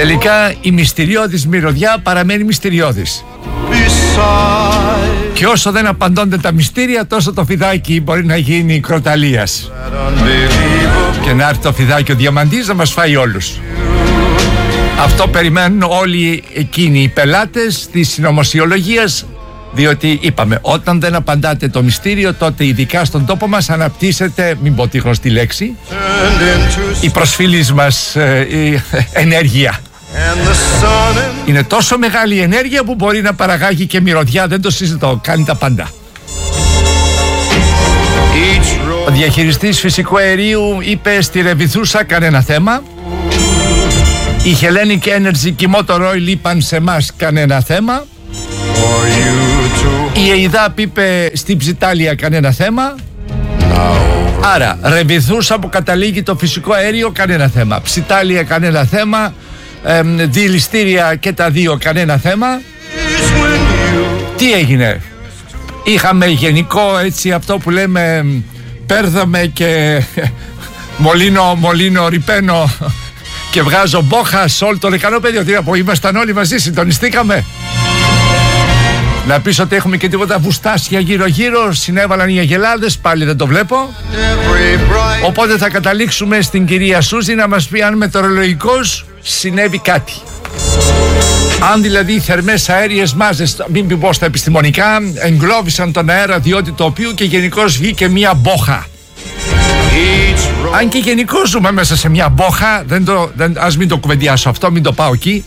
Τελικά η μυστηριώδης μυρωδιά παραμένει μυστηριώδης. Και όσο δεν απαντώνται τα μυστήρια, τόσο το φιδάκι μπορεί να γίνει κροταλίας. Και να έρθει το φιδάκι ο Διαμαντής να μας φάει όλους. Αυτό περιμένουν όλοι εκείνοι οι πελάτες της συνωμοσιολογίας, διότι είπαμε, όταν δεν απαντάτε το μυστήριο, τότε ειδικά στον τόπο μας αναπτύσσεται, μην πω τη γνωστή λέξη, η προσφυλής μας η ενέργεια. Είναι τόσο μεγάλη η ενέργεια που μπορεί να παραγάγει και μυρωδιά, δεν το συζητώ, κάνει τα πάντα. Ο διαχειριστής φυσικού αερίου είπε στη Ρεβιθούσα κανένα θέμα. Η Hellenic Energy και η Motor Oil είπαν σε εμάς κανένα θέμα. Η ΕΙΔΑΠ είπε στην Ψιτάλια κανένα θέμα. Άρα Ρεβιθούσα που καταλήγει το φυσικό αέριο κανένα θέμα, Ψιτάλια κανένα θέμα, διελιστήρια και τα δύο κανένα θέμα. Τι έγινε? Είχαμε γενικό έτσι αυτό που λέμε πέρδαμε και μολύνω ρηπαίνω και βγάζω μπόχα σε όλο το λεκανόπεδιο. Τι να πω, ήμασταν όλοι μαζί, συντονιστήκαμε. Να πεις ότι έχουμε και τίποτα βουστάσια γύρω-γύρω, συνέβαλαν οι αγελάδες, πάλι δεν το βλέπω. Οπότε θα καταλήξουμε στην κυρία Σούζη να μας πει αν μετεωρολογικώς συνέβη κάτι. Αν δηλαδή οι θερμές αέριες μάζες, μην πω στα επιστημονικά, εγκλώβησαν τον αέρα διότι το οποίο και γενικώς βγήκε μια μπόχα. Αν και γενικώς ζούμε μέσα σε μια μπόχα, ας μην το κουβεντιάσω αυτό, μην το πάω εκεί.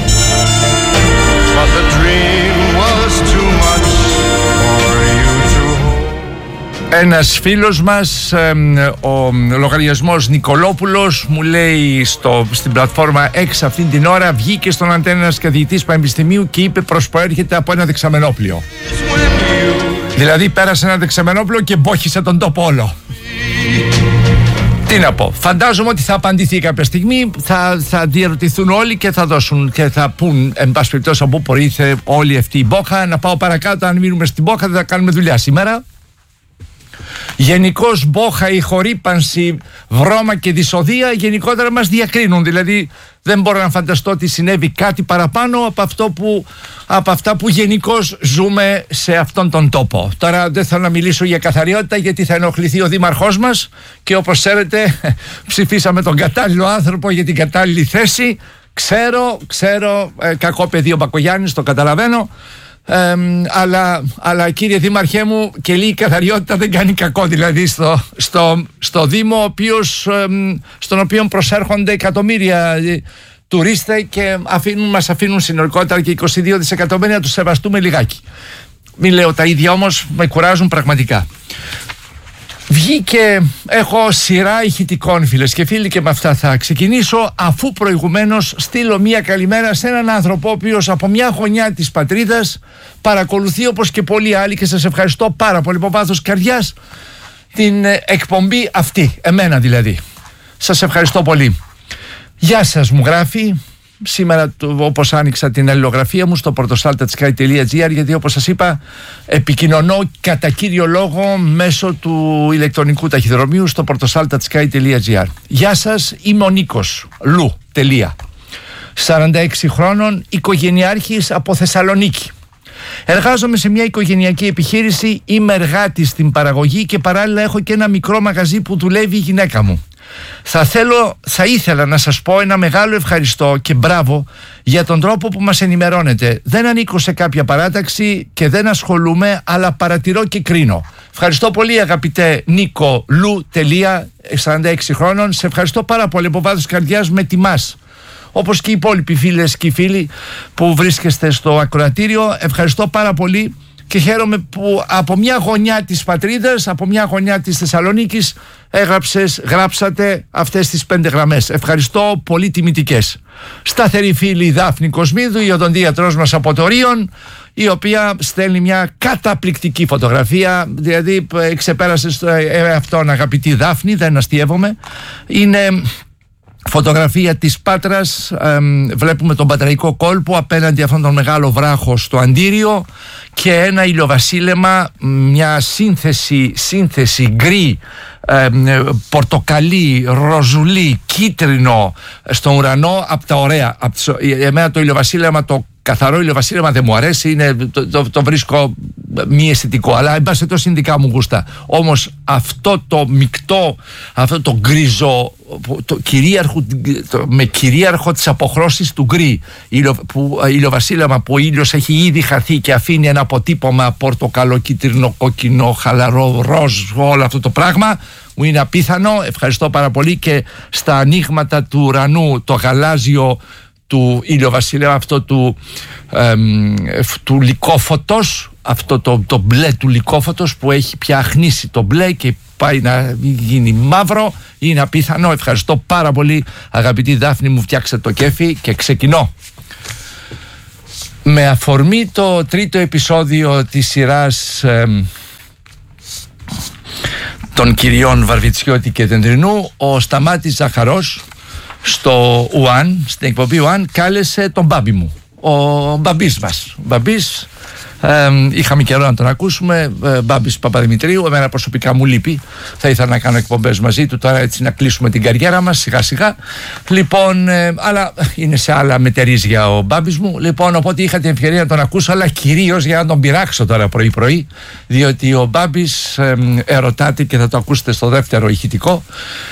Ένας φίλος μας, ο λογαριασμός Νικολόπουλος, μου λέει στην πλατφόρμα X αυτήν την ώρα, βγήκε στον αντένα ένας καθηγητής πανεπιστημίου και είπε πως προέρχεται από ένα δεξαμενόπλιο. Δηλαδή πέρασε ένα δεξαμενόπλιο και μπόχισε τον τόπο όλο. Τι να πω, φαντάζομαι ότι θα απαντηθεί κάποια στιγμή, θα διερωτηθούν όλοι και θα δώσουν και θα πούν εν πάση περιπτώσει από πού προήλθε όλη αυτή η μπόχα. Να πάω παρακάτω, αν μείνουμε στην μπόχα δεν θα κάνουμε δουλειά σήμερα. Γενικώς μπόχα, η χορύπανση, βρώμα και δυσοδεία γενικότερα μας διακρίνουν. Δηλαδή δεν μπορώ να φανταστώ ότι συνέβη κάτι παραπάνω από αυτά που γενικώς ζούμε σε αυτόν τον τόπο. Τώρα δεν θέλω να μιλήσω για καθαριότητα γιατί θα ενοχληθεί ο δήμαρχός μας και όπως ξέρετε ψηφίσαμε τον κατάλληλο άνθρωπο για την κατάλληλη θέση. Ξέρω, κακό παιδί ο Μπακογιάννης, το καταλαβαίνω. Αλλά κύριε Δήμαρχέ μου, και λίγη καθαριότητα δεν κάνει κακό. Δηλαδή στο Δήμο στον οποίο προσέρχονται εκατομμύρια τουρίστες και μας αφήνουν συνολικότερα και 22 δισεκατομμύρια, τους σεβαστούμε λιγάκι. Μην λέω τα ίδια, όμως με κουράζουν πραγματικά. Βγήκε, έχω σειρά ηχητικών φίλες και φίλοι και με αυτά θα ξεκινήσω, αφού προηγουμένως στείλω μια καλημέρα σε έναν άνθρωπο ο οποίος από μια γωνιά της πατρίδας παρακολουθεί όπως και πολλοί άλλοι και σας ευχαριστώ πάρα πολύ από βάθος καρδιάς την εκπομπή αυτή, εμένα δηλαδή. Σας ευχαριστώ πολύ. Γεια σας μου γράφει. Σήμερα όπως άνοιξα την αλληλογραφία μου στο portosaltatsky.gr, γιατί όπως σας είπα επικοινωνώ κατά κύριο λόγο μέσω του ηλεκτρονικού ταχυδρομείου στο portosaltatsky.gr. Γεια σας, είμαι ο Νίκος Λου, 46 χρόνων, οικογενειάρχης από Θεσσαλονίκη. Εργάζομαι σε μια οικογενειακή επιχείρηση, είμαι εργάτης στην παραγωγή και παράλληλα έχω και ένα μικρό μαγαζί που δουλεύει η γυναίκα μου. Θα ήθελα να σας πω ένα μεγάλο ευχαριστώ και μπράβο για τον τρόπο που μας ενημερώνετε. Δεν ανήκω σε κάποια παράταξη και δεν ασχολούμαι, αλλά παρατηρώ και κρίνω. Ευχαριστώ πολύ αγαπητέ Νίκο Λου, 46 χρόνων. Σε ευχαριστώ πάρα πολύ από βάθος καρδιάς, με τιμάς. Όπως και οι υπόλοιποι φίλες και οι φίλοι που βρίσκεστε στο ακροατήριο. Ευχαριστώ πάρα πολύ και χαίρομαι που από μια γωνιά της πατρίδας, από μια γωνιά της Θεσσαλονίκης γράψατε αυτές τις 5 γραμμές. Ευχαριστώ, πολύ τιμητικές. Σταθερή φίλη Δάφνη Κοσμίδου, η οδοντίατρός μας από το Ρίον, η οποία στέλνει μια καταπληκτική φωτογραφία, δηλαδή ξεπέρασε αυτόν αγαπητή Δάφνη, δεν αστειεύομαι. Είναι φωτογραφία της Πάτρας, βλέπουμε τον Πατραϊκό κόλπο απέναντι αυτόν τον μεγάλο βράχο στο Αντίριο και ένα ηλιοβασίλεμα, μια σύνθεση γκρι πορτοκαλί, ροζουλί, κίτρινο στον ουρανό, από τα ωραία. Εμένα το ηλιοβασίλεμα, το καθαρό ηλιοβασίλεμα δεν μου αρέσει, το βρίσκω μη αισθητικό, αλλά εν πάση περιπτώσει είναι δικά μου γούστα. Όμως αυτό το μεικτό, αυτό το γκριζο, με κυρίαρχο τις αποχρώσεις του γκρι, ηλιοβασίλεμα που ο ήλιος έχει ήδη χαθεί και αφήνει ένα αποτύπωμα πορτοκαλό, κίτρινο, κόκκινο, χαλαρό, ροζ, όλο αυτό το πράγμα μου είναι απίθανο. Ευχαριστώ πάρα πολύ. Και στα ανοίγματα του ουρανού το γαλάζιο του ηλιοβασιλέμα, αυτό του λυκόφωτος, αυτό το μπλε του λυκόφωτος που έχει πια αχνίσει το μπλε και πάει να γίνει μαύρο, είναι απίθανο. Ευχαριστώ πάρα πολύ, αγαπητή Δάφνη, μου φτιάξε το κέφι και ξεκινώ. Με αφορμή το τρίτο επεισόδιο της σειράς των κυριών Βαρβιτσιώτη και Δεντρινού, ο Σταμάτης Ζαχαρός στο ΟΑΝ, στην εκπομπή ΟΑΝ, κάλεσε τον μπάμπι μου, ο μπαμπής μας. Μπαμπής, είχαμε καιρό να τον ακούσουμε, Μπάμπης Παπαδημητρίου. Εμένα προσωπικά μου λείπει, θα ήθελα να κάνω εκπομπές μαζί του τώρα, έτσι να κλείσουμε την καριέρα μας σιγά σιγά. Λοιπόν, αλλά είναι σε άλλα μετερίζια ο Μπάμπης μου. Λοιπόν, οπότε είχα την ευκαιρία να τον ακούσω, αλλά κυρίως για να τον πειράξω τώρα πρωί-πρωί, διότι ο Μπάμπης ερωτάται, και θα το ακούσετε στο δεύτερο ηχητικό,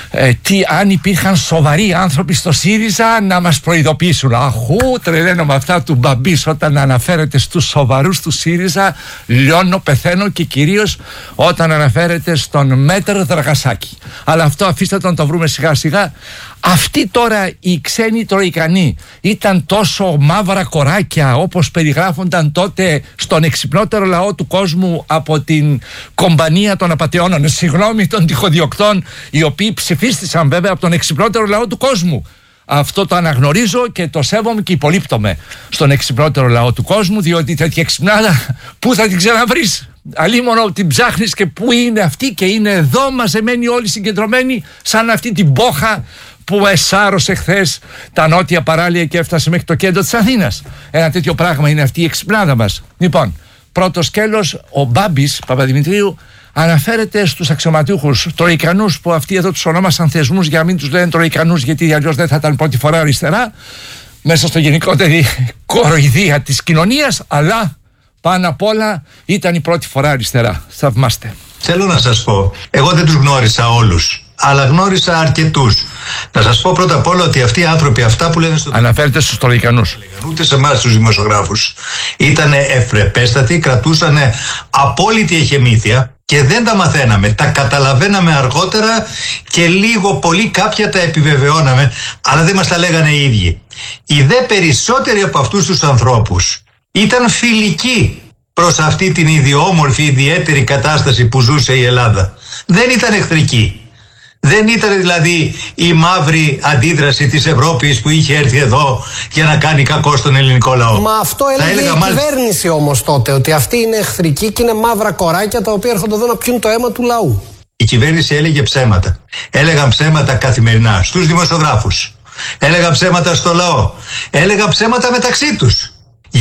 αν υπήρχαν σοβαροί άνθρωποι στο ΣΥΡΙΖΑ να μας προειδοποιήσουν. Αχού, τρελαίνω με αυτά του Μπαμπής όταν αναφέρεται στους σοβαρούς του ΣΥΡΙΖΑ, λιώνω, πεθαίνω, και κυρίως όταν αναφέρεται στον Μέτρ Δραγασάκη. Αλλά αυτό αφήστε το να το βρούμε σιγά σιγά. Αυτοί τώρα οι ξένοι τροϊκανοί ήταν τόσο μαύρα κοράκια όπως περιγράφονταν τότε στον εξυπνότερο λαό του κόσμου από την κομπανία των απατεώνων, συγγνώμη, των τυχοδιοκτών, οι οποίοι ψηφίστησαν βέβαια από τον εξυπνότερο λαό του κόσμου. Αυτό το αναγνωρίζω και το σέβομαι και υπολείπτομαι στον εξυπνότερο λαό του κόσμου, διότι τέτοια εξυπνάδα πού θα την ξαναβρεις? Αλίμονο την ψάχνεις και πού είναι αυτή, και είναι εδώ μαζεμένοι όλοι συγκεντρωμένοι σαν αυτή την μπόχα που εσάρωσε χθες τα νότια παράλια και έφτασε μέχρι το κέντρο της Αθήνας. Ένα τέτοιο πράγμα είναι αυτή η εξυπνάδα μας. Λοιπόν, πρώτο σκέλος, ο Μπάμπης Παπαδημητρίου αναφέρεται στους αξιωματούχους τροϊκανούς, που αυτοί εδώ τους ονόμασαν θεσμούς για να μην τους λένε τροϊκανούς, γιατί αλλιώς δεν θα ήταν πρώτη φορά αριστερά μέσα στο γενικότερη κοροϊδία της κοινωνίας, αλλά πάνω απ' όλα ήταν η πρώτη φορά αριστερά. Θαυμάστε. Θέλω να σας πω, εγώ δεν τους γνώρισα όλους, αλλά γνώρισα αρκετούς. Να σας πω πρώτα απ' όλα ότι αυτοί οι άνθρωποι, αυτά που λένε στον... Αναφέρεται στους τροϊκανούς. Ούτε σε εμάς τους δημοσιογράφους. Ήτανε ευπρεπέστατοι, κρατούσαν απόλυτη εχεμήθεια και δεν τα μαθαίναμε. Τα καταλαβαίναμε αργότερα και λίγο πολύ κάποια τα επιβεβαιώναμε, αλλά δεν μας τα λέγανε οι ίδιοι. Οι δε περισσότεροι από αυτούς τους ανθρώπους ήταν φιλικοί προς αυτή την ιδιόμορφη, ιδιαίτερη κατάσταση που ζούσε η Ελλάδα. Δεν ήταν εχθρικοί. Δεν ήταν δηλαδή η μαύρη αντίδραση της Ευρώπης που είχε έρθει εδώ για να κάνει κακό στον ελληνικό λαό. Μα αυτό έλεγε η κυβέρνηση όμως τότε, ότι αυτοί είναι εχθρικοί και είναι μαύρα κοράκια τα οποία έρχονται εδώ να πιούν το αίμα του λαού. Η κυβέρνηση έλεγε ψέματα. Έλεγαν ψέματα καθημερινά στους δημοσιογράφους. Έλεγαν ψέματα στο λαό. Έλεγαν ψέματα μεταξύ τους.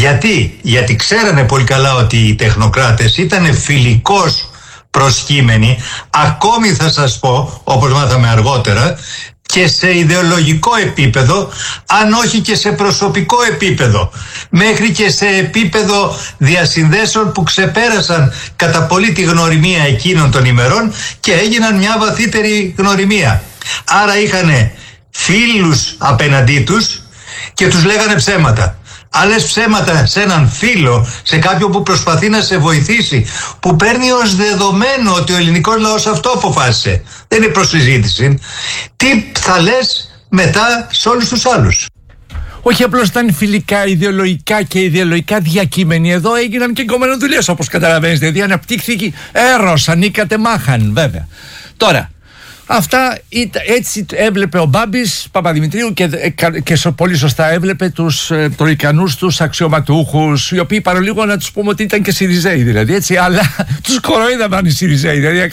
Γιατί ξέρανε πολύ καλά ότι οι τεχνοκράτες ήταν φιλικώς προσχήμενοι, ακόμη θα σας πω, όπως μάθαμε αργότερα, και σε ιδεολογικό επίπεδο, αν όχι και σε προσωπικό επίπεδο, μέχρι και σε επίπεδο διασυνδέσεων που ξεπέρασαν κατά πολύ τη γνωριμία εκείνων των ημερών και έγιναν μια βαθύτερη γνωριμία. Άρα είχαν φίλους απέναντί τους και τους λέγανε ψέματα. Αν λες ψέματα σε έναν φίλο, σε κάποιον που προσπαθεί να σε βοηθήσει, που παίρνει ως δεδομένο ότι ο ελληνικός λαός αυτό αποφάσισε, δεν είναι προσυζήτηση, τι θα λες μετά σε όλους τους άλλους? Όχι απλώς ήταν φιλικά, ιδεολογικά και ιδεολογικά διακείμενοι. Εδώ έγιναν και κομμενοδουλειές, όπως καταλαβαίνεις. Δηλαδή αναπτύχθηκε έρος, ανήκατε μάχαν, βέβαια. Τώρα, αυτά έτσι έβλεπε ο Μπάμπης Παπαδημητρίου και πολύ σωστά έβλεπε τους τροϊκανούς, τους αξιωματούχους, οι οποίοι παρολίγο να τους πούμε ότι ήταν και Συριζέοι δηλαδή, έτσι, αλλά τους κοροϊδεύαν οι Συριζέοι, δηλαδή να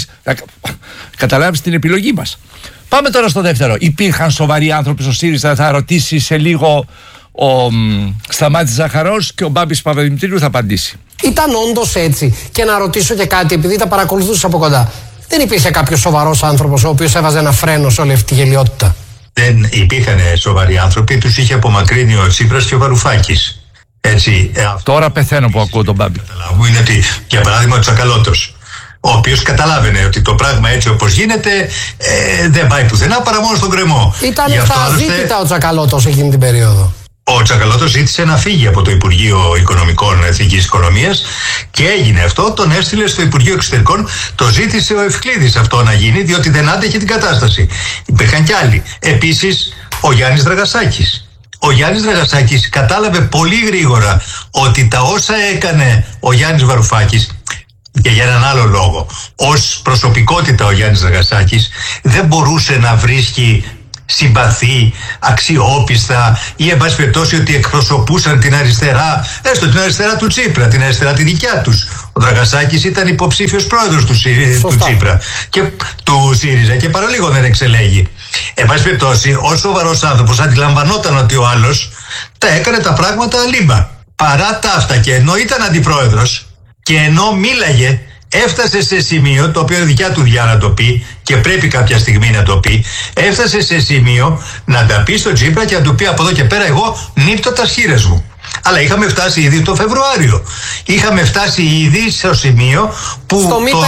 καταλάβεις την επιλογή μας. Πάμε τώρα στο δεύτερο. Υπήρχαν σοβαροί άνθρωποι στο ΣΥΡΙΖΑ? Θα ρωτήσει σε λίγο ο Σταμάτης Ζαχαρός και ο Μπάμπης Παπαδημητρίου θα απαντήσει. Ήταν όντως έτσι? Και να ρωτήσω και κάτι, επειδή τα παρακολουθούσα από κοντά. Δεν υπήρχε κάποιος σοβαρός άνθρωπος ο οποίος έβαζε ένα φρένο σε όλη αυτή τη γελιότητα? Δεν υπήρχαν σοβαροί άνθρωποι, τους είχε απομακρύνει ο Τσίπρας και ο Βαρουφάκης. Έτσι, τώρα πεθαίνω που ακούω τον Μπάμπη. Είναι ότι, για παράδειγμα, ο Τσακαλώτος, ο οποίος καταλάβαινε ότι το πράγμα έτσι όπως γίνεται δεν πάει πουθενά παρά μόνο στον κρεμό. Ήταν στα αζήτητα ο Τσακαλώτος εκείνη την περίοδο. Ο Τσακαλώτος ζήτησε να φύγει από το Υπουργείο Οικονομικών Εθνικής Οικονομίας και έγινε αυτό, τον έστειλε στο Υπουργείο Εξωτερικών, το ζήτησε ο Ευκλήδης αυτό να γίνει, διότι δεν άντεχε την κατάσταση. Υπήρχαν κι άλλοι. Επίσης, ο Γιάννης Δραγασάκης. Ο Γιάννης Δραγασάκης κατάλαβε πολύ γρήγορα ότι τα όσα έκανε ο Γιάννης Βαρουφάκης, και για έναν άλλο λόγο, ως προσωπικότητα ο Γιάννης Δραγασάκης δεν μπορούσε να βρίσκει συμπαθή, αξιόπιστα ή εν πάση περιπτώσει ότι εκπροσωπούσαν την αριστερά, έστω την αριστερά του Τσίπρα, την αριστερά τη δικιά τους. Ο Δραγασάκης ήταν υποψήφιος πρόεδρος του Τσίπρα και του ΣΥΡΙΖΑ και παραλίγο δεν εξελέγει. Εν πάση περιπτώσει, ως σοβαρός άνθρωπος αντιλαμβανόταν ότι ο άλλος τα έκανε τα πράγματα λίμπα. Παρά τα αυτά και ενώ ήταν αντιπρόεδρος και ενώ μίλαγε, έφτασε σε σημείο, το οποίο είναι δικιά του δουλειά να το πει και πρέπει κάποια στιγμή να το πει, έφτασε σε σημείο να τα πει στον Τσίπρα και να του πει από εδώ και πέρα εγώ νύπτω τα χείλες μου. Αλλά είχαμε φτάσει ήδη το Φεβρουάριο. Είχαμε φτάσει ήδη στο σημείο που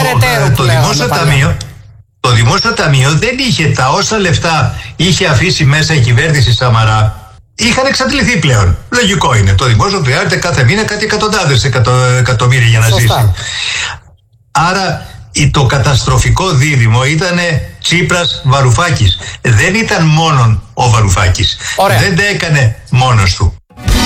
το Δημόσιο Ταμείο δεν είχε τα όσα λεφτά είχε αφήσει μέσα η κυβέρνηση Σαμαρά. Είχαν εξαντληθεί πλέον. Λογικό είναι. Το δημόσιο χρειάζεται κάθε μήνα κάτι εκατοντάδες εκατομμύρια για να ζήσει. Άρα το καταστροφικό δίδυμο ήταν Τσίπρας-Βαρουφάκης. Δεν ήταν μόνον ο Βαρουφάκης. Δεν τα έκανε μόνος του.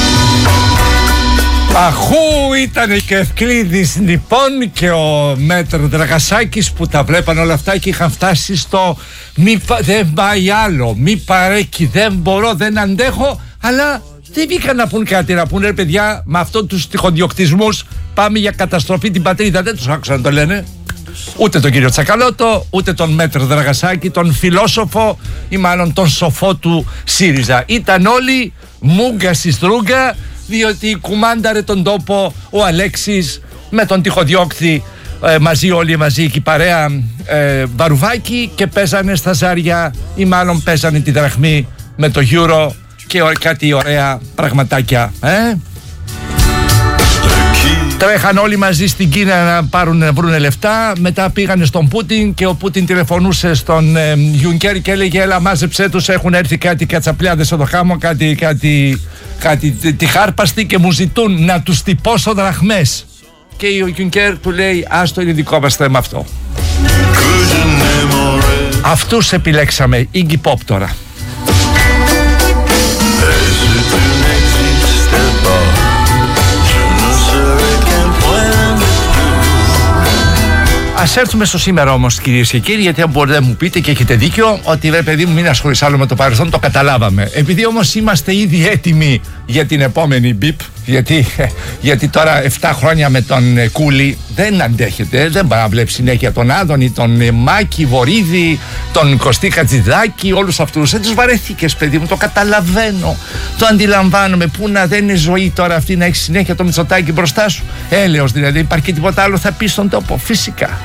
Αχού ήταν και Ευκλήδης λοιπόν και ο Μέτρ Δραγασάκης που τα βλέπαν όλα αυτά και είχαν φτάσει στο δεν πάει άλλο, μη παρέκει, δεν μπορώ, δεν αντέχω, αλλά δεν βγήκαν να πούν κάτι, να πούνε ρε παιδιά, με αυτόν τους τυχοδιοκτισμούς πάμε για καταστροφή την πατρίδα. Δεν τους άκουσαν να το λένε. Ούτε τον κύριο Τσακαλώτο, ούτε τον Μέτρ Δραγασάκη, τον φιλόσοφο ή μάλλον τον σοφό του ΣΥΡΙΖΑ. Ήταν όλοι μούγκα στη στρούγκα, διότι κουμάνταρε τον τόπο ο Αλέξης με τον τυχοδιώκτη μαζί, όλοι μαζί εκεί παρέα Βαρουφάκη, και παίζανε στα ζάρια ή μάλλον παίζανε τη δραχμή με το Euro και κάτι ωραία πραγματάκια. Τρέχαν όλοι μαζί στην Κίνα να βρουν λεφτά. Μετά πήγανε στον Πούτιν και ο Πούτιν τηλεφωνούσε στον Γιουνκέρ και έλεγε έλα μάζεψέ τους, έχουν έρθει κάτι κατσαπλιάδες εδώ χάμω, κάτι τυχάρπαστοι και μου ζητούν να τους τυπώσω δραχμές. Και ο Γιουνκέρ του λέει άστο, είναι δικό μας θέμα αυτό. Αυτούς επιλέξαμε. Iggy Pop τώρα. Ας έρθουμε στο σήμερα όμως, κυρίες και κύριοι, γιατί αν μπορείτε να μου πείτε και έχετε δίκιο ότι ρε παιδί μου μην ασχολείς άλλο με το παρελθόν, το καταλάβαμε. Επειδή όμως είμαστε ήδη έτοιμοι για την επόμενη μπιπ, γιατί τώρα 7 χρόνια με τον Κούλη δεν αντέχεται, δεν μπορεί να βλέπει συνέχεια τον Άδωνη, τον Μάκη Βορίδη, τον Κωστή Χατζηδάκη, όλους αυτούς. Δεν τους βαρέθηκες παιδί μου, το καταλαβαίνω, το αντιλαμβάνομαι. Πού να δεν είναι ζωή τώρα αυτή να έχει συνέχεια το Μητσοτάκη μπροστά σου. Έλεος δηλαδή, υπάρχει και τίποτα άλλο θα πει στον τόπο, φυσικά.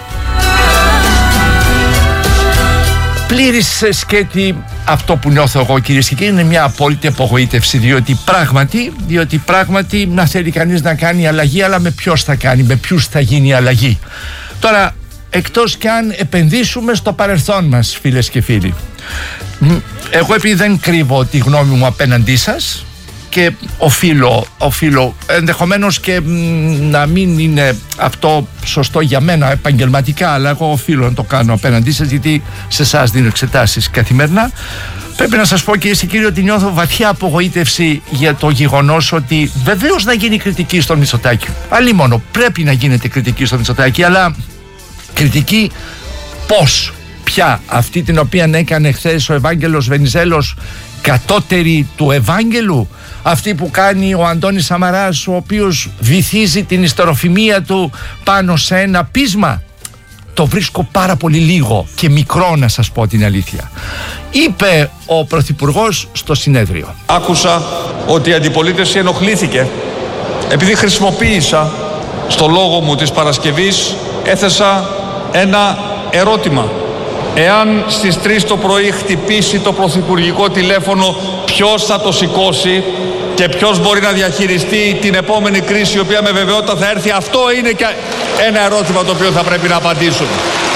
Πλήρης σκέτη αυτό που νιώθω εγώ, κυρίες και κύριοι, είναι μια απόλυτη απογοήτευση, διότι πράγματι να θέλει κανείς να κάνει αλλαγή, αλλά με ποιος θα κάνει, με ποιους θα γίνει η αλλαγή. Τώρα, εκτός κι αν επενδύσουμε στο παρελθόν μας, φίλες και φίλοι, εγώ επειδή δεν κρύβω τη γνώμη μου απέναντί σας και οφείλω ενδεχομένως και να μην είναι αυτό σωστό για μένα επαγγελματικά, αλλά εγώ οφείλω να το κάνω απέναντί σας, γιατί σε εσάς δίνω εξετάσεις καθημερινά. Πρέπει να σας πω, κυρίες και κύριοι, ότι νιώθω βαθιά απογοήτευση για το γεγονός ότι βεβαίως να γίνει κριτική στον Μητσοτάκη. Αλλήμονο, πρέπει να γίνεται κριτική στον Μητσοτάκη, αλλά κριτική πώς, ποια, αυτή την οποία έκανε χθες ο Ευάγγελος Βενιζέλος, κατώτερη του Ευάγγελου, αυτή που κάνει ο Αντώνης Σαμαράς, ο οποίος βυθίζει την ιστεροφημία του πάνω σε ένα πείσμα. Το βρίσκω πάρα πολύ λίγο και μικρό, να σας πω την αλήθεια. Είπε ο Πρωθυπουργός στο συνέδριο. Άκουσα ότι η αντιπολίτευση ενοχλήθηκε επειδή χρησιμοποίησα στο λόγο μου της Παρασκευής, έθεσα ένα Ερώτημα. Εάν στις 3 το πρωί χτυπήσει το πρωθυπουργικό τηλέφωνο, ποιος θα το σηκώσει και ποιος μπορεί να διαχειριστεί την επόμενη κρίση, η οποία με βεβαιότητα θα έρθει? Αυτό είναι και ένα ερώτημα το οποίο θα πρέπει να απαντήσουν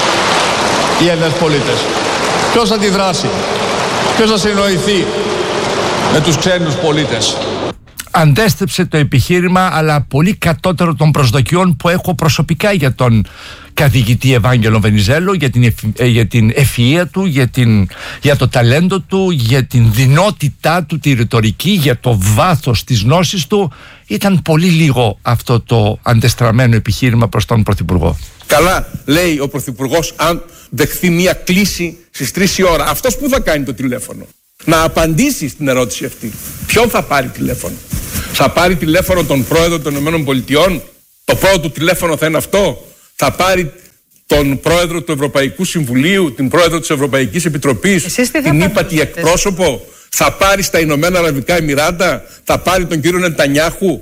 οι Έλληνες πολίτες. Ποιος θα αντιδράσει, ποιος θα συνεννοηθεί με τους ξένους πολίτες? Αντέστρεψε το επιχείρημα, αλλά πολύ κατώτερο των προσδοκιών που έχω προσωπικά για τον καθηγητή Ευάγγελο Βενιζέλο, για την ευφυΐα του, για το ταλέντο του, για την δυνότητά του, τη ρητορική, για το βάθος της γνώσης του. Ήταν πολύ λίγο αυτό το αντεστραμμένο επιχείρημα προς τον Πρωθυπουργό. Καλά λέει ο Πρωθυπουργός, αν δεχθεί μια κλήση στις 3 η ώρα. Αυτός που θα κάνει το τηλέφωνο? Να απαντήσει στην ερώτηση αυτή. Ποιον θα πάρει τηλέφωνο? Θα πάρει τηλέφωνο τον πρόεδρο των ΗΠΑ? Το πρώτο τηλέφωνο θα είναι αυτό? Θα πάρει τον πρόεδρο του Ευρωπαϊκού Συμβουλίου, την πρόεδρο της Ευρωπαϊκής Επιτροπής, την ύπατη εκπρόσωπο? Θα πάρει στα Ηνωμένα Αραβικά Εμιράτα? Θα πάρει τον κύριο Νετανιάχου?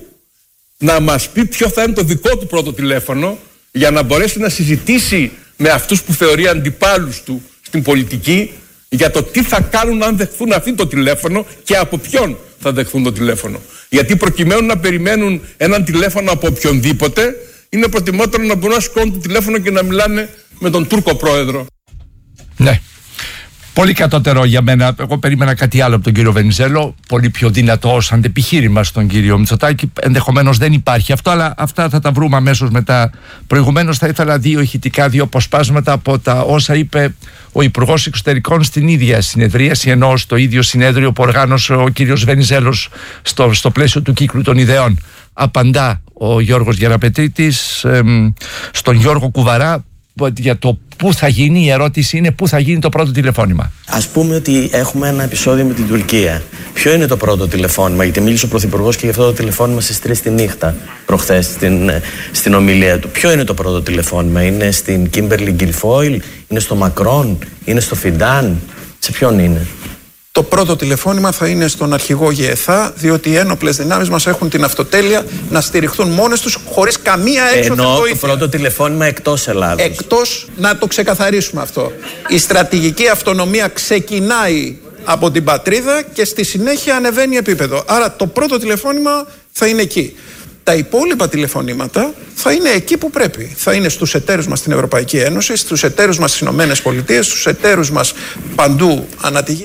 Να μας πει ποιο θα είναι το δικό του πρώτο τηλέφωνο, για να μπορέσει να συζητήσει με αυτούς που θεωρεί αντιπάλους του στην πολιτική για το τι θα κάνουν αν δεχθούν αυτή το τηλέφωνο και από ποιον θα δεχθούν το τηλέφωνο. Γιατί προκειμένου να περιμένουν έναν τηλέφωνο από οποιονδήποτε, είναι προτιμότερο να μπορούν να σηκώνουν το τηλέφωνο και να μιλάνε με τον Τούρκο πρόεδρο. Ναι. Πολύ κατώτερο για μένα. Εγώ περίμενα κάτι άλλο από τον κύριο Βενιζέλο. Πολύ πιο δυνατό ως αντεπιχείρημα στον κύριο Μητσοτάκη. Ενδεχομένως δεν υπάρχει αυτό, αλλά αυτά θα τα βρούμε αμέσως μετά. Προηγουμένως θα ήθελα 2 ηχητικά, 2 αποσπάσματα από τα όσα είπε ο Υπουργός Εξωτερικών στην ίδια συνεδρίαση, ενώ στο ίδιο συνέδριο που οργάνωσε ο κύριος Βενιζέλος στο πλαίσιο του κύκλου των ιδεών. Απαντά ο Γιώργος Γεραπετρίτης στον Γιώργο Κουβαρά για το πού θα γίνει, η ερώτηση είναι πού θα γίνει το πρώτο τηλεφώνημα. Ας πούμε ότι έχουμε ένα επεισόδιο με την Τουρκία. Ποιο είναι το πρώτο τηλεφώνημα? Γιατί μίλησε ο Πρωθυπουργός και για αυτό το τηλεφώνημα στις 3 τη νύχτα προχθές στην ομιλία του. Ποιο είναι το πρώτο τηλεφώνημα? Είναι στην Κίμπερλι Γκιλφόιλ? Είναι στο Μακρόν? Είναι στο Φιντάν? Σε ποιον είναι? Το πρώτο τηλεφώνημα θα είναι στον αρχηγό ΓΕΘΑ, διότι οι ένοπλες δυνάμεις μας έχουν την αυτοτέλεια να στηριχθούν μόνες τους χωρίς καμία έξωθεν βοήθεια. Ενώ το πρώτο τηλεφώνημα εκτός Ελλάδος. Εκτός, να το ξεκαθαρίσουμε αυτό. Η στρατηγική αυτονομία ξεκινάει από την πατρίδα και στη συνέχεια ανεβαίνει επίπεδο. Άρα το πρώτο τηλεφώνημα θα είναι εκεί. Τα υπόλοιπα τηλεφωνήματα θα είναι εκεί που πρέπει. Θα είναι στους εταίρους μας στην Ευρωπαϊκή Ένωση, στους εταίρους μας στις Ηνωμένες Πολιτείες, στους εταίρους μας παντού ανά τη γη.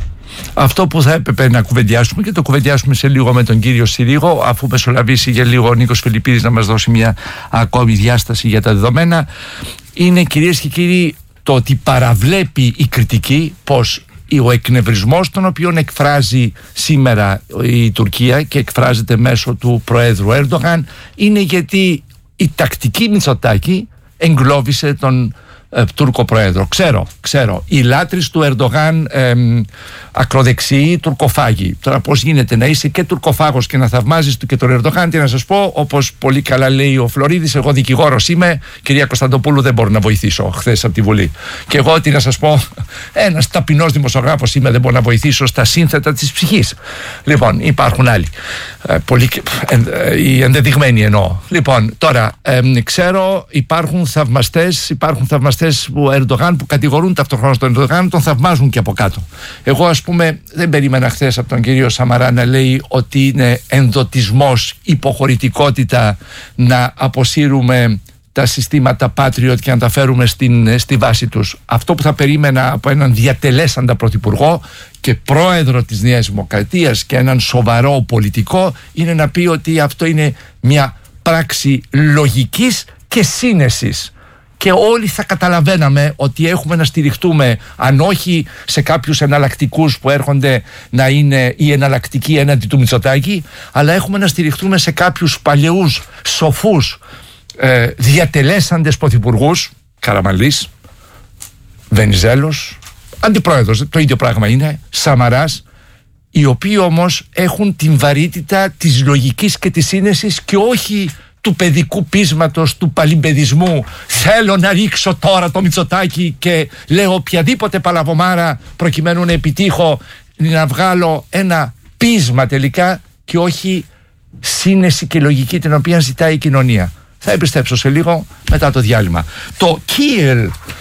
Αυτό που θα έπρεπε να κουβεντιάσουμε, και το κουβεντιάσουμε σε λίγο με τον κύριο Συρίγο, αφού μεσολαβήσει για λίγο ο Νίκος Φιλιππίδης να μας δώσει μια ακόμη διάσταση για τα δεδομένα, είναι, κυρίες και κύριοι, το ότι παραβλέπει η κριτική πως ο εκνευρισμός τον οποίο εκφράζει σήμερα η Τουρκία και εκφράζεται μέσω του Προέδρου Ερντογάν είναι γιατί η τακτική Μητσοτάκη εγκλώβησε τον Τούρκο Πρόεδρο. Ξέρω. Οι λάτρεις του Ερντογάν ακροδεξιοί τουρκοφάγοι. Τώρα πώς γίνεται να είσαι και τουρκοφάγος και να θαυμάζεις και τον Ερντογάν? Τι να σας πω, όπως πολύ καλά λέει ο Φλωρίδης, εγώ δικηγόρος είμαι, κυρία Κωνσταντοπούλου δεν μπορώ να βοηθήσω χθες από τη Βουλή. Και εγώ τι να σας πω, ένας ταπεινός δημοσιογράφος είμαι, δεν μπορώ να βοηθήσω στα σύνθετα της ψυχής. Λοιπόν, υπάρχουν άλλοι. Οι ενδεδειγμένοι εννοώ. Λοιπόν, τώρα ξέρω υπάρχουν θαυμαστές του Ερντογάν που κατηγορούν ταυτόχρονα τον Ερντογάν, τον θαυμάζουν και από κάτω. Εγώ, ας πούμε, δεν περίμενα χθες από τον κύριο Σαμαρά να λέει ότι είναι ενδοτισμός, υποχωρητικότητα να αποσύρουμε τα συστήματα Patriot και να τα φέρουμε στη βάση τους. Αυτό που θα περίμενα από έναν διατελέσαντα πρωθυπουργό και πρόεδρο της Νέας Δημοκρατίας και έναν σοβαρό πολιτικό είναι να πει ότι αυτό είναι μια πράξη λογικής και σύνεσης. Και όλοι θα καταλαβαίναμε ότι έχουμε να στηριχτούμε, αν όχι σε κάποιους εναλλακτικούς που έρχονται να είναι οι εναλλακτικοί έναντι του Μητσοτάκη, αλλά έχουμε να στηριχτούμε σε κάποιους παλαιούς σοφούς διατελέσαντες πρωθυπουργούς, Καραμανλής, Βενιζέλος, αντιπρόεδρος, το ίδιο πράγμα είναι, Σαμαράς, οι οποίοι όμως έχουν την βαρύτητα της λογικής και της σύνεσης και όχι του παιδικού πείσματος, του παλιμπεδισμού. Θέλω να ρίξω τώρα το Μητσοτάκη και λέω οποιαδήποτε παλαβομάρα προκειμένου να επιτύχω, να βγάλω ένα πείσμα τελικά και όχι σύνεση και λογική την οποία ζητάει η κοινωνία. Θα επιστρέψω σε λίγο μετά το διάλειμμα. Το Kiel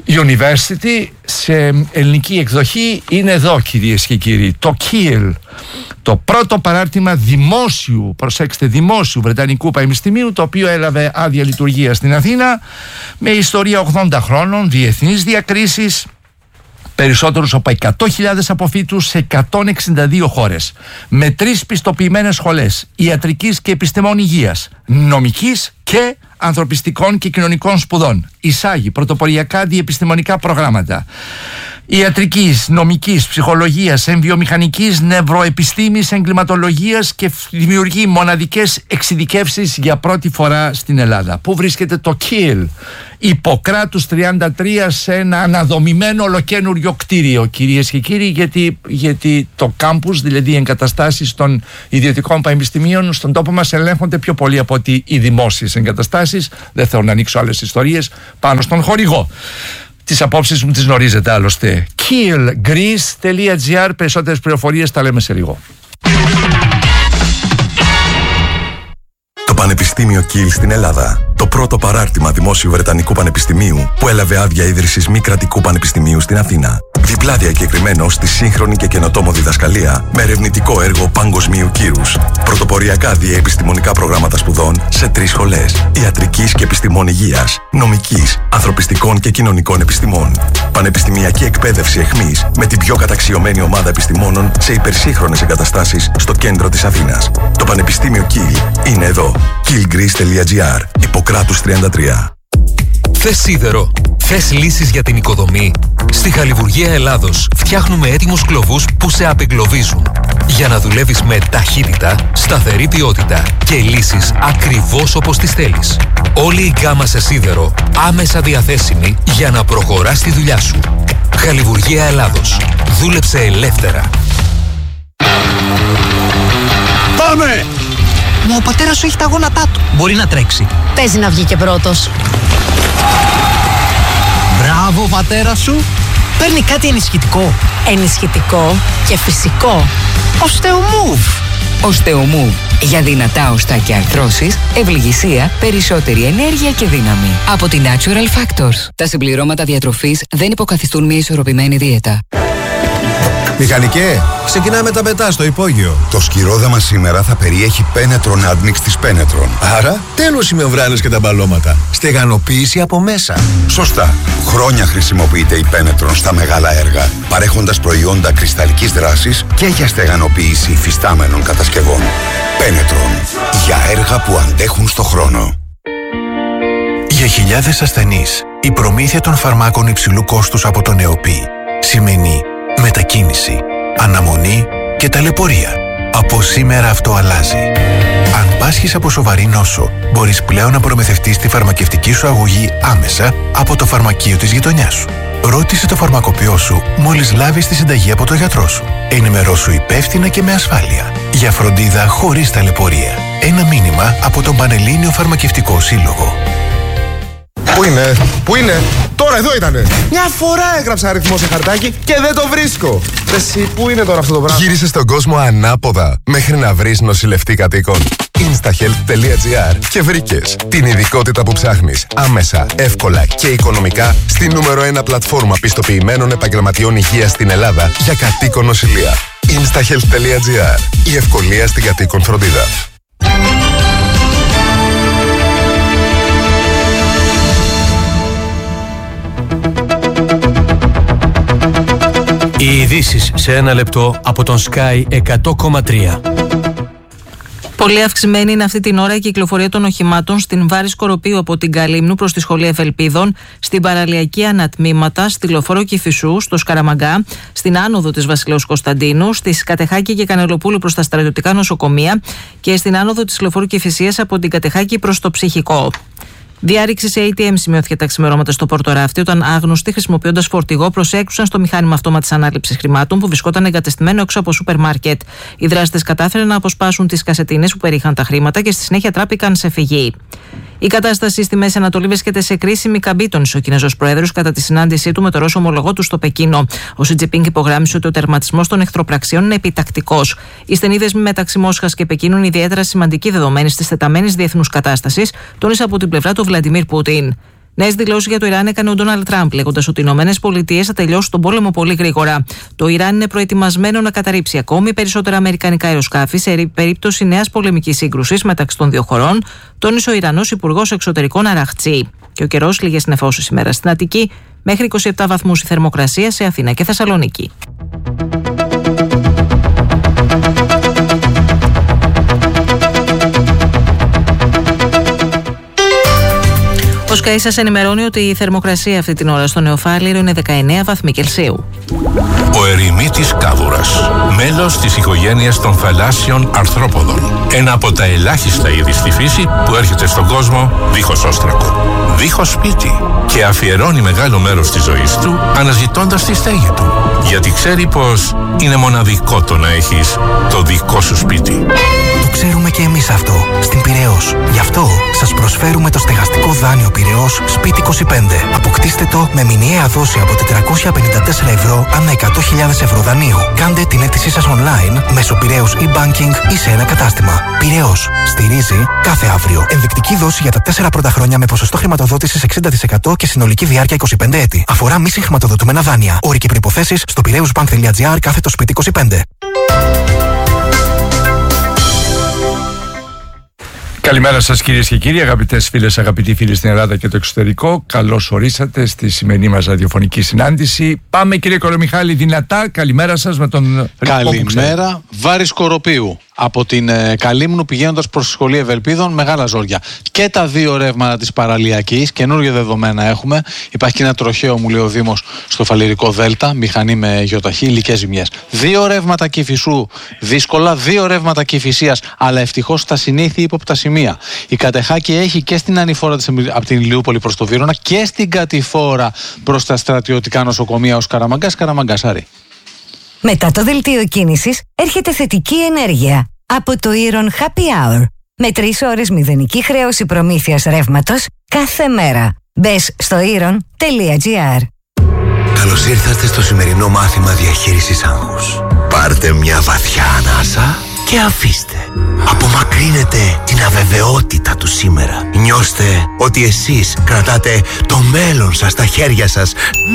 University σε ελληνική εκδοχή είναι εδώ, κυρίες και κύριοι. Το Kiel, το πρώτο παράρτημα δημόσιου, προσέξτε, δημόσιου Βρετανικού Πανεπιστημίου, το οποίο έλαβε άδεια λειτουργία στην Αθήνα, με ιστορία 80 χρόνων, διεθνείς διακρίσεις, περισσότερους από 100.000 αποφύτους σε 162 χώρες, με 3 πιστοποιημένες σχολές ιατρικής και επιστημών υγείας, νομικής και ανθρωπιστικών και κοινωνικών σπουδών. Εισάγει πρωτοποριακά διεπιστημονικά προγράμματα ιατρικής, νομικής, ψυχολογίας, εμβιομηχανικής, νευροεπιστήμης, εγκληματολογίας και δημιουργεί μοναδικές εξειδικεύσεις για πρώτη φορά στην Ελλάδα. Πού βρίσκεται το Kiel? Ιπποκράτους 33, σε ένα αναδομημένο ολοκένουργιο κτίριο, κυρίες και κύριοι, γιατί το κάμπους, δηλαδή οι εγκαταστάσεις των ιδιωτικών πανεπιστημίων στον τόπο μας ελέγχονται πιο πολύ από ότι οι δημόσιες εγκαταστάσεις. Δεν θέλω να ανοίξω άλλες ιστορίες πάνω στον χορηγό. Τις απόψεις μου τις γνωρίζετε άλλωστε. kielgreece.gr, περισσότερες πληροφορίες, τα λέμε σε λίγο. Το Πανεπιστήμιο Kiel στην Ελλάδα. Το πρώτο παράρτημα δημόσιου Βρετανικού Πανεπιστημίου που έλαβε άδεια ίδρυσης μη κρατικού πανεπιστημίου στην Αθήνα. Διπλά διακεκριμένο στη σύγχρονη και καινοτόμο διδασκαλία με ερευνητικό έργο παγκοσμίου κύρους. Πρωτοποριακά διεπιστημονικά προγράμματα σπουδών σε 3 σχολές. Ιατρικής και επιστημών υγείας, νομικής, ανθρωπιστικών και κοινωνικών επιστημών. Πανεπιστημιακή εκπαίδευση εχμής με την πιο καταξιωμένη ομάδα επιστημόνων σε υπερσύγχρονες εγκαταστάσεις στο κέντρο της Αθήνας. Το Πανεπιστήμιο Kiel είναι εδώ. kielgreece.gr, Ιπποκράτους 33. Θες σίδερο? Θες λύσεις για την οικοδομή? Στη Χαλιβουργία Ελλάδος φτιάχνουμε έτοιμους κλωβούς που σε απεγκλωβίζουν. Για να δουλεύεις με ταχύτητα, σταθερή ποιότητα και λύσεις ακριβώς όπως τις θέλεις. Όλη η γκάμα σε σίδερο άμεσα διαθέσιμη για να προχωράς τη δουλειά σου. Χαλιβουργία Ελλάδος. Δούλεψε ελεύθερα. Πάμε! Μα ο πατέρας σου έχει τα γόνατά του. Μπορεί να τρέξει. Παίζει να βγει και πρώτος. Μπράβο, πατέρα σου. Παίρνει κάτι ενισχυτικό. Ενισχυτικό και φυσικό. Osteomove. Osteomove. Για δυνατά οστά και αρθρώσεις, ευληγησία, περισσότερη ενέργεια και δύναμη. Από τη Natural Factors. Τα συμπληρώματα διατροφής δεν υποκαθιστούν μια ισορροπημένη δίαιτα. Μηχανικέ, ξεκινάμε τα πετά στο υπόγειο. Το σκυρόδεμα σήμερα θα περιέχει Penetron Admix της Penetron. Άρα, τέλος οι μεμβράνες και τα μπαλώματα. Στεγανοποίηση από μέσα. Σωστά. Χρόνια χρησιμοποιείται η Penetron στα μεγάλα έργα, παρέχοντας προϊόντα κρυσταλλικής δράσης και για στεγανοποίηση υφιστάμενων κατασκευών. Penetron. Για έργα που αντέχουν στο χρόνο. Για χιλιάδες ασθενείς, η προμήθεια των φαρμάκων υψηλού κόστους από τον ΕΟΠΗ σημαίνει μετακίνηση, αναμονή και ταλαιπωρία. Από σήμερα αυτό αλλάζει. Αν πάσχεις από σοβαρή νόσο, μπορείς πλέον να προμηθευτείς τη φαρμακευτική σου αγωγή άμεσα από το φαρμακείο της γειτονιάς σου. Ρώτησε το φαρμακοποιό σου μόλις λάβεις τη συνταγή από τον γιατρό σου. Ενημερώσου υπεύθυνα και με ασφάλεια. Για φροντίδα χωρίς ταλαιπωρία. Ένα μήνυμα από τον Πανελλήνιο Φαρμακευτικό Σύλλογο. Πού είναι, τώρα εδώ ήτανε. Μια φορά έγραψα αριθμό σε χαρτάκι και δεν το βρίσκω. Εσύ, πού είναι τώρα αυτό το πράγμα? Γύρισε στον κόσμο ανάποδα μέχρι να βρεις νοσηλευτή κατοίκων. Instahealth.gr και βρήκες την ειδικότητα που ψάχνεις άμεσα, εύκολα και οικονομικά στη νούμερο 1 πλατφόρμα πιστοποιημένων επαγγελματιών υγείας στην Ελλάδα για κατοίκον νοσηλεία. Instahealth.gr, η ευκολία στην κατοίκον φροντίδα. Οι ειδήσεις σε ένα λεπτό από τον Sky 100,3. Πολύ αυξημένη είναι αυτή την ώρα η κυκλοφορία των οχημάτων στην Βάρη Σκοροπίου από την Καλύμνου προς τη Σχολή Εφελπίδων, στην παραλιακή ανατμήματα, στη Λεωφόρο Κηφισού, στο Σκαραμαγκά, στην άνοδο της Βασιλέως Κωνσταντίνου, στις Κατεχάκη και Κανελοπούλου προς τα στρατιωτικά νοσοκομεία και στην άνοδο της Λεωφόρου Κηφισίας από την Κατεχάκη προς το Ψυχικό. Διάρρηξη σε ATM σημειώθηκε τα ξημερώματα στο Πορτοράφτη όταν άγνωστοι χρησιμοποιώντας φορτηγό προσέκρουσαν στο μηχάνημα αυτόματης ανάληψης χρημάτων που βρισκόταν εγκατεστημένο έξω από σούπερ μάρκετ. Οι δράστες κατάφεραν να αποσπάσουν τις κασετίνες που περιείχαν τα χρήματα και στη συνέχεια τράπηκαν σε φυγή. Η κατάσταση στη Μέση Ανατολή βρίσκεται σε κρίσιμη καμπή, τόνισε ο Κινέζος Πρόεδρος κατά τη συνάντησή του με τον Ρώσο ομολογό του στο Πεκίνο. Ο Σι Τζινπίνγκ υπογράμμισε ότι ο τερματισμός των εχθροπραξιών είναι επιτακτικός. Οι στενοί δεσμοί μεταξύ Μόσχας και Πεκίνου είναι ιδιαίτερα σημαντικοί δεδομένοι της τεταμένης διεθνούς κατάστασης, τόνισε από την πλευρά του Βλαντιμίρ Πούτιν. Νέες δηλώσεις για το Ιράν έκανε ο Ντόναλντ Τραμπ, λέγοντας ότι οι ΗΠΑ θα τελειώσουν τον πόλεμο πολύ γρήγορα. Το Ιράν είναι προετοιμασμένο να καταρρύψει ακόμη περισσότερα αμερικανικά αεροσκάφη σε περίπτωση νέας πολεμικής σύγκρουσης μεταξύ των δύο χωρών, τόνισε ο Ιρανός Υπουργός Εξωτερικών Αραχτσί. Και ο καιρός, λίγες νεφώσεις σήμερα στην Αττική, μέχρι 27 βαθμούς η θερμοκρασία σε Αθήνα και Θεσσαλονίκη. Ο Sky σας ενημερώνει ότι η θερμοκρασία αυτή την ώρα στο Νεοφάλιρο είναι 19 βαθμοί Κελσίου. Ο ερημίτης κάβουρας, μέλος της οικογένειας των θαλάσσιων αρθρόποδων. Ένα από τα ελάχιστα είδη στη φύση που έρχεται στον κόσμο δίχως όστρακο, δίχως σπίτι και αφιερώνει μεγάλο μέρος της ζωής του αναζητώντας τη στέγη του. Γιατί ξέρει πως είναι μοναδικό το να έχεις το δικό σου σπίτι. Το ξέρουμε και εμείς αυτό στην Πειραιώς. Γι' αυτό σας προσφέρουμε το στεγαστικό δάνειο Πειραιώς Σπίτι 25. Αποκτήστε το με μηνιαία δόση από 454 ευρώ ανά 100.000 ευρώ δανείου. Κάντε την αίτησή σας online μέσω Πειραιώς e-banking ή σε ένα κατάστημα. Πειραιώς. Στηρίζει κάθε αύριο. Ενδεικτική δόση για τα 4 πρώτα χρόνια με ποσοστό χρηματοδότησης 60% και συνολική διάρκεια 25 έτη. Αφορά μη συγχρηματοδοτούμενα δάνεια. Όροι και προϋποθέσεις στο piraeusbank.gr/Σπίτι 25. Καλημέρα σας κυρίες και κύριοι, αγαπητές φίλες, αγαπητοί φίλοι στην Ελλάδα και το εξωτερικό. Καλώς ορίσατε στη σημερινή μας ραδιοφωνική συνάντηση. Πάμε κύριε Κορομιχάλη δυνατά, καλημέρα σας με τον... Καλημέρα, Βάρης Κοροπίου. Από την Καλύμνου πηγαίνοντας προς τη Σχολή Ευελπίδων, μεγάλα ζόρια. Και τα δύο ρεύματα της παραλιακής, καινούργια δεδομένα έχουμε. Υπάρχει και ένα τροχαίο, μου λέει ο Δήμος, στο Φαλιρικό Δέλτα, μηχανή με γεωταχή, υλικές ζημιές. 2 ρεύματα Κηφισού δύσκολα, 2 ρεύματα Κηφισίας, αλλά ευτυχώς στα συνήθεια ύποπτα σημεία. Η Κατεχάκη έχει και στην ανηφόρα της από την Ηλιούπολη προς το Βύρωνα και στην κατηφόρα προς τα στρατιωτικά νοσοκομεία ως Καραμαγκάς, Άρη. Μετά το δελτίο κίνησης έρχεται θετική ενέργεια από το Iron Happy Hour με 3 ώρες μηδενική χρέωση προμήθειας ρεύματος κάθε μέρα. Μπες στο iron.gr. Καλώς ήρθατε στο σημερινό μάθημα διαχείρισης άγχους. Πάρτε μια βαθιά ανάσα και αφήστε. Απομακρύνετε την αβεβαιότητα του σήμερα. Νιώστε ότι εσείς κρατάτε το μέλλον σας στα χέρια σας.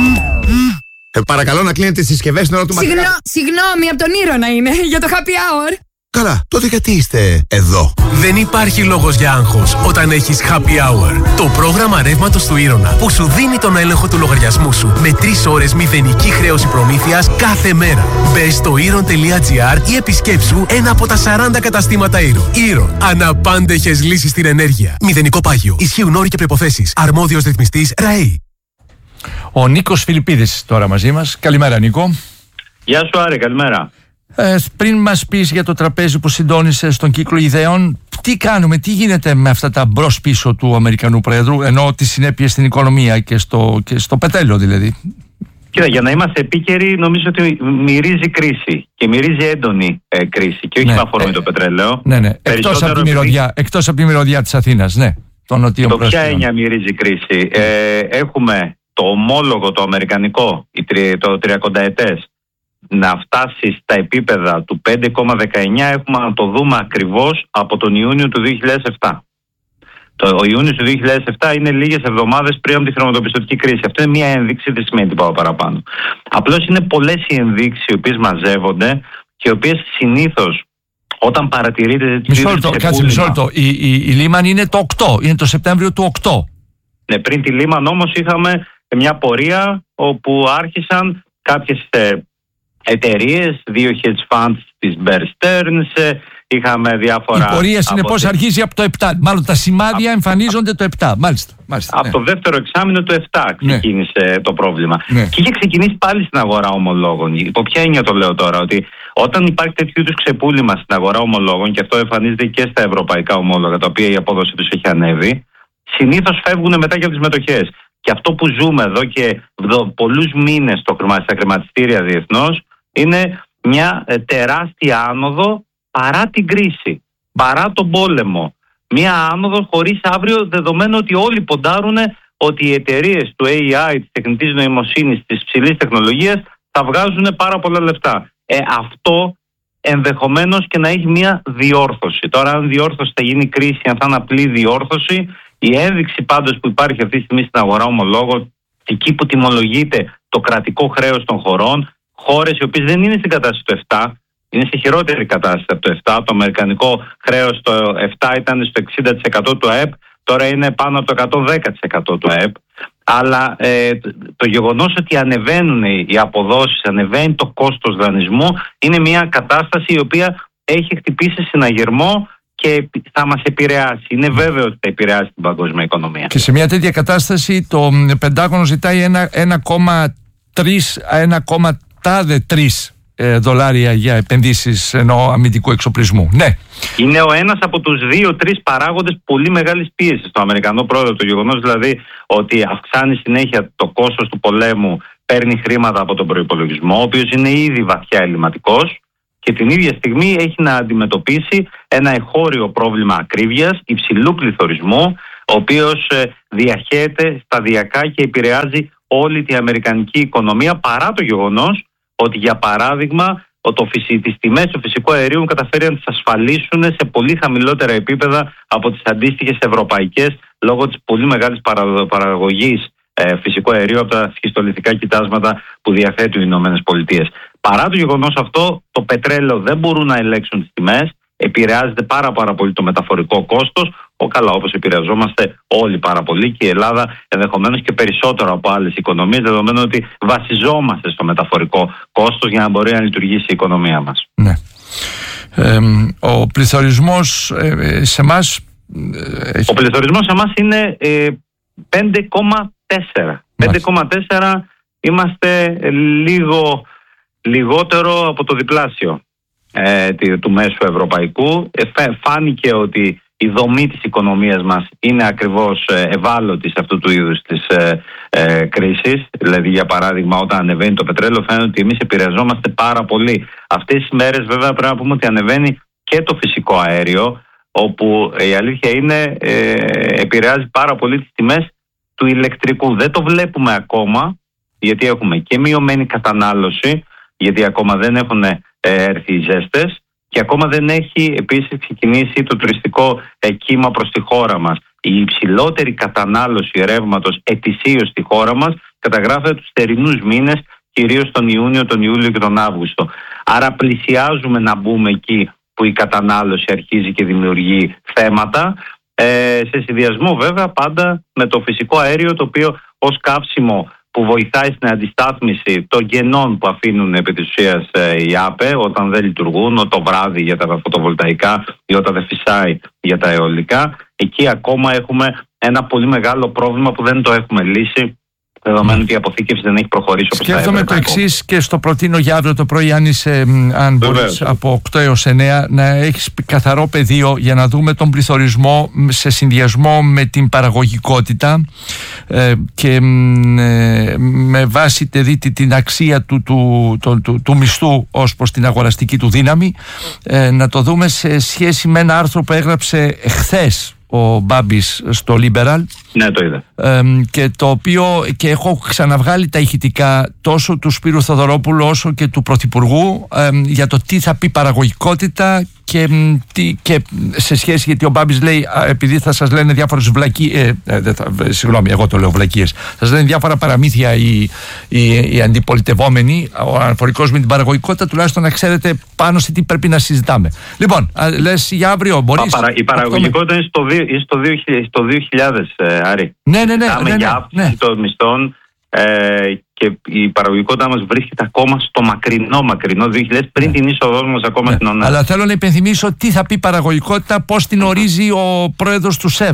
Παρακαλώ να κλείνετε τις συσκευές στην ώρα του μαθήματος. Συγγνώμη, από τον Ήρωνα είναι, για το happy hour. Καλά, τότε γιατί είστε εδώ? Δεν υπάρχει λόγος για άγχος όταν έχεις happy hour. Το πρόγραμμα ρεύματος του Ήρωνα που σου δίνει τον έλεγχο του λογαριασμού σου με 3 ώρες μηδενική χρέωση προμήθειας κάθε μέρα. Μπες στο iron.gr ή επισκέψου ένα από τα 40 καταστήματα Iron. Iron. Αναπάντεχες λύσεις στην ενέργεια. Μηδενικό πάγιο. Ισχύουν όροι και προϋποθέσεις. Αρμόδιος ρυθμιστής ΡΑΕΗ. Ο Νίκος Φιλιππίδης τώρα μαζί μας. Καλημέρα Νίκο. Γεια σου Άρη, καλημέρα. Πριν μας πεις για το τραπέζι που συντόνισε στον κύκλο ιδεών, τι κάνουμε, τι γίνεται με αυτά τα μπρος πίσω του Αμερικανού Πρόεδρου, ενώ τις συνέπειες στην οικονομία και στο πετρέλαιο δηλαδή? Κοίτα, για να είμαστε επίκαιροι, νομίζω ότι μυρίζει κρίση και μυρίζει έντονη κρίση και όχι με αφορμή το πετρέλαιο. Ναι. Εκτός από τη μυρωδιά της Αθήνας, ναι. Το ποια έννοια μυρίζει κρίση? Έχουμε το ομόλογο το αμερικανικό, το 30 ετές, να φτάσει στα επίπεδα του 5,19, έχουμε να το δούμε ακριβώς από τον Ιούνιο του 2007. Ο Ιούνιος του 2007 είναι λίγες εβδομάδες πριν από τη χρηματοπιστωτική κρίση. Αυτό είναι μια ένδειξη, δεν σημαίνει τίποτα παραπάνω. Απλώς είναι πολλές οι ενδείξεις οι οποίες μαζεύονται και οι οποίες συνήθως όταν παρατηρείται... Μισό λεπτό. Η Λίμαν είναι το 8, είναι το Σεπτέμβριο του 8. Ναι, πριν τη Λίμαν όμως είχαμε μια πορεία όπου άρχισαν κάποιες εταιρείες, 2 hedge funds της Bear Stearns, είχαμε διάφορα... Η πορεία συνεπώς αρχίζει από το 7, μάλλον τα σημάδια εμφανίζονται το 7, μάλιστα. Από το δεύτερο εξάμηνο του 7 ξεκίνησε το πρόβλημα. Και είχε ξεκινήσει πάλι στην αγορά ομολόγων. Υπό ποια έννοια το λέω τώρα? Ότι όταν υπάρχει τέτοιου είδους ξεπούλημα στην αγορά ομολόγων, και αυτό εμφανίζεται και στα ευρωπαϊκά ομόλογα, τα οποία η απόδοση τους έχει ανέβει, συνήθως φεύγουν μετά για τις μετοχές. Και αυτό που ζούμε εδώ και πολλούς μήνες στα χρηματιστήρια διεθνώς είναι μια τεράστια άνοδο παρά την κρίση, παρά τον πόλεμο. Μια άνοδο χωρίς αύριο, δεδομένου ότι όλοι ποντάρουν ότι οι εταιρείες του AI, της τεχνητής νοημοσύνης, της ψηλής τεχνολογίας θα βγάζουν πάρα πολλά λεφτά. Αυτό ενδεχομένως και να έχει μια διόρθωση. Τώρα αν διόρθωση θα γίνει κρίση, αν θα είναι απλή διόρθωση, Η ένδειξη πάντως που υπάρχει αυτή τη στιγμή στην αγορά ομολόγων, εκεί που τιμολογείται το κρατικό χρέος των χωρών, χώρες οι οποίες δεν είναι στην κατάσταση του 7, είναι σε χειρότερη κατάσταση από το 7. Το αμερικανικό χρέος το 7 ήταν στο 60% του ΑΕΠ, τώρα είναι πάνω από το 110% του ΑΕΠ. Αλλά το γεγονός ότι ανεβαίνουν οι αποδόσεις, ανεβαίνει το κόστος δανεισμού, είναι μια κατάσταση η οποία έχει χτυπήσει συναγερμό και θα μας επηρεάσει. Είναι βέβαιο ότι θα επηρεάσει την παγκόσμια οικονομία. Και σε μια τέτοια κατάσταση το Πεντάγωνο ζητάει 1,3 δολάρια για επενδύσεις αμυντικού εξοπλισμού. Ναι. Είναι ο ένας από τους 2-3 παράγοντες πολύ μεγάλης πίεσης στο Αμερικανό πρόεδρο. Το γεγονός δηλαδή ότι αυξάνει συνέχεια το κόστος του πολέμου, παίρνει χρήματα από τον προϋπολογισμό, ο οποίος είναι ήδη βαθιά ελλειμματικός, και την ίδια στιγμή έχει να αντιμετωπίσει ένα εχώριο πρόβλημα ακρίβειας, υψηλού πληθωρισμού, ο οποίος διαχέεται σταδιακά και επηρεάζει όλη την αμερικανική οικονομία, παρά το γεγονός ότι, για παράδειγμα, τις τιμές του φυσικού αερίου καταφέρει να τις ασφαλίσουν σε πολύ χαμηλότερα επίπεδα από τις αντίστοιχες ευρωπαϊκές, λόγω της πολύ μεγάλης παραγωγής φυσικού αερίου από τα σχιστολιθικά κοιτάσματα που διαθέτουν οι Ηνωμένες Πολιτείες. Παρά το γεγονός αυτό, το πετρέλαιο δεν μπορούν να ελέγξουν τις τιμές, επηρεάζεται πάρα πολύ το μεταφορικό κόστος, όπως επηρεαζόμαστε όλοι πάρα πολύ, και η Ελλάδα ενδεχομένως και περισσότερο από άλλες οικονομίες, δεδομένου ότι βασιζόμαστε στο μεταφορικό κόστος για να μπορεί να λειτουργήσει η οικονομία μας. Ναι. Ο πληθωρισμός σε εμάς... Ο πληθωρισμός σε εμάς είναι 5,4. 5,4 είμαστε λίγο λιγότερο από το διπλάσιο του μέσου ευρωπαϊκού. Φάνηκε ότι η δομή της οικονομίας μας είναι ακριβώς ευάλωτη σε αυτού του είδους της κρίσης. Δηλαδή, για παράδειγμα, όταν ανεβαίνει το πετρέλαιο, φαίνεται ότι εμείς επηρεαζόμαστε πάρα πολύ. Αυτές τις μέρες βέβαια πρέπει να πούμε ότι ανεβαίνει και το φυσικό αέριο, όπου η αλήθεια είναι επηρεάζει πάρα πολύ τις τιμές του ηλεκτρικού. Δεν το βλέπουμε ακόμα, γιατί έχουμε και μειωμένη κατανάλωση, γιατί ακόμα δεν έχουν έρθει οι ζέστες, και ακόμα δεν έχει επίσης ξεκινήσει το τουριστικό κύμα προς τη χώρα μας. Η υψηλότερη κατανάλωση ρεύματος ετησίως στη χώρα μας καταγράφεται τους θερινούς μήνες, κυρίως τον Ιούνιο, τον Ιούλιο και τον Αύγουστο. Άρα πλησιάζουμε να μπούμε εκεί που η κατανάλωση αρχίζει και δημιουργεί θέματα, σε συνδυασμό βέβαια πάντα με το φυσικό αέριο, το οποίο ως καύσιμο που βοηθάει στην αντιστάθμιση των κενών που αφήνουν επί της ουσίας οι ΑΠΕ όταν δεν λειτουργούν, το βράδυ για τα φωτοβολταϊκά ή όταν δεν φυσάει για τα αιωλικά. Εκεί ακόμα έχουμε ένα πολύ μεγάλο πρόβλημα που δεν το έχουμε λύσει, δεδομένου ότι η αποθήκευση δεν έχει προχωρήσει όπως θα έπρεπε. Σκέφτομαι το εξής και στο προτείνω για αύριο το πρωί, αν μπορείς από 8 έως 9 να έχεις καθαρό πεδίο για να δούμε τον πληθωρισμό σε συνδυασμό με την παραγωγικότητα και με βάση την αξία του μισθού ως προς την αγοραστική του δύναμη, να το δούμε σε σχέση με ένα άρθρο που έγραψε χθες ο Μπάμπης στο Liberal. Ναι, το είδα. Και το οποίο, και έχω ξαναβγάλει τα ηχητικά τόσο του Σπύρου Θοδωρόπουλου όσο και του Πρωθυπουργού για το τι θα πει παραγωγικότητα και σε σχέση, γιατί ο Μπάμπης λέει, επειδή θα σας λένε διάφορες βλακίες, συγγνώμη, εγώ το λέω βλακίες, θα σας λένε διάφορα παραμύθια οι αντιπολιτευόμενοι, ο αναφορικός με την παραγωγικότητα, τουλάχιστον να ξέρετε πάνω σε τι πρέπει να συζητάμε. Λοιπόν, λες για αύριο μπορείς? Η παραγωγικότητα είναι στο 2000, Άρη. Ναι. Για αύξηση των μισθών και η παραγωγικότητα μας βρίσκεται ακόμα στο μακρινό 2000, πριν την είσοδό μας ακόμα στην ΟΝΕ. Αλλά θέλω να υπενθυμίσω τι θα πει παραγωγικότητα, πώς την ορίζει ο πρόεδρος του ΣΕΒ.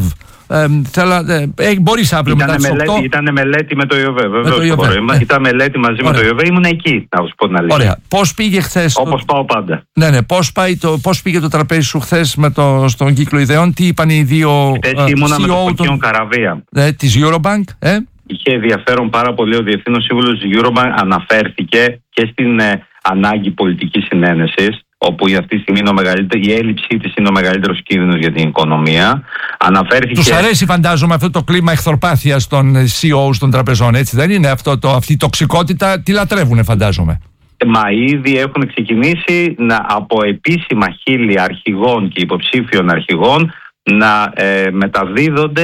Μπορείς αύριο μετά τις 8. Ήταν μελέτη με το ΙΟΒΕ, ήταν μελέτη μαζί με το ΙΟΒΕ, ήμουν εκεί, να σου πω την αλήθεια. Ωραία. Πώς πήγε χθες? Όπως πάω πάντα. Ναι. Πώς πήγε το τραπέζι σου χθες στον κύκλο ιδεών? Τι είπαν οι δύο CEO? Ήμουνα με τον Φωτιόν Καραβία της Eurobank. Είχε ενδιαφέρον πάρα πολύ. Ο Διευθύνων Σύμβουλος της Eurobank αναφέρθηκε και στην ανάγκη πολιτικής συνένεσης, όπου αυτή τη στιγμή η έλλειψή της είναι ο μεγαλύτερος κίνδυνος για την οικονομία. Τους αρέσει, φαντάζομαι, αυτό το κλίμα εχθροπάθειας των CEOs των τραπεζών, έτσι δεν είναι? Αυτή η τοξικότητα τη λατρεύουνε, φαντάζομαι. Μα ήδη έχουν ξεκινήσει από επίσημα χείλη αρχηγών και υποψήφιων αρχηγών να μεταδίδονται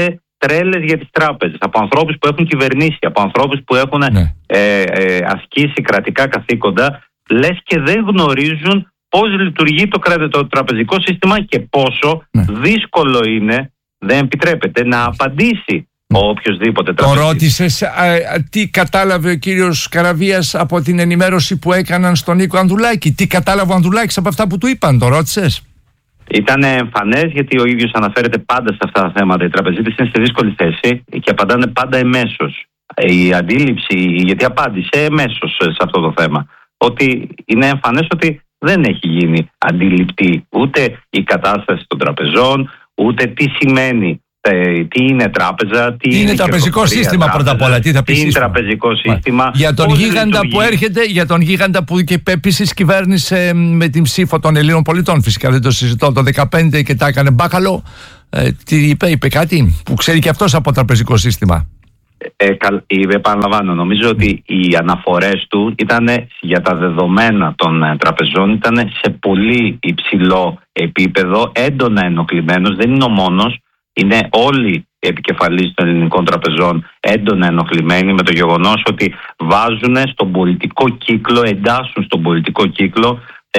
τρέλες για τις τράπεζες, από ανθρώπους που έχουν κυβερνήσει, από ανθρώπους που έχουν ασκήσει κρατικά καθήκοντα, λες και δεν γνωρίζουν πώς λειτουργεί το τραπεζικό σύστημα και πόσο δύσκολο είναι, δεν επιτρέπεται, να απαντήσει ο οποιοσδήποτε τραπεζίτης. Το ρώτησες τι κατάλαβε ο κύριος Καραβίας από την ενημέρωση που έκαναν στον Νίκο Ανδουλάκη? Τι κατάλαβε ο Ανδουλάκης από αυτά που του είπαν? Το ρώτησες? Ήταν εμφανές, γιατί ο ίδιος αναφέρεται πάντα σε αυτά τα θέματα. Οι τραπεζίτες είναι σε δύσκολη θέση και απαντάνε πάντα εμέσως. Η αντίληψη, γιατί απάντησε εμέσως σε αυτό το θέμα, ότι είναι εμφανές ότι δεν έχει γίνει αντιληπτή ούτε η κατάσταση των τραπεζών, ούτε τι σημαίνει, τι είναι τράπεζα, τι είναι τραπεζικό σύστημα πρώτα απ' όλα. Τι είναι τραπεζικό σύστημα. Για τον γίγαντα που έρχεται, για τον γίγαντα που και επίσης κυβέρνησε με την ψήφο των Ελλήνων πολιτών, φυσικά δεν το συζητώ, το 2015 και τα έκανε μπάκαλο. Τι είπε κάτι που ξέρει και αυτός από τραπεζικό σύστημα? Επαναλαμβάνω, νομίζω ότι οι αναφορές του ήταν για τα δεδομένα των τραπεζών, ήταν σε πολύ υψηλό επίπεδο, έντονα ενοχλημένος. Δεν είναι ο μόνος, είναι όλοι οι επικεφαλείς των ελληνικών τραπεζών έντονα ενοχλημένοι με το γεγονός ότι βάζουν στον πολιτικό κύκλο, εντάσσουν στον πολιτικό κύκλο